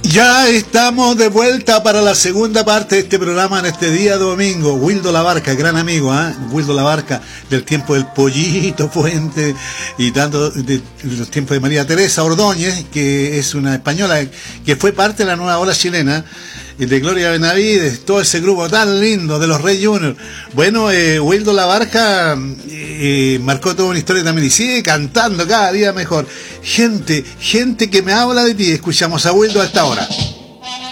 Ya estamos de vuelta para la segunda parte de este programa en este día domingo. Wildo Labarca, gran amigo, Wildo Labarca, del tiempo del Pollito Fuente y tanto de los tiempos de María Teresa Ordóñez, que es una española que fue parte de la nueva ola chilena, de Gloria Benavides, todo ese grupo tan lindo de los Rey Junior. Bueno, Wildo Labarca marcó toda una historia también y sigue cantando cada día mejor. Gente que me habla de ti. Escuchamos a Wildo a esta hora.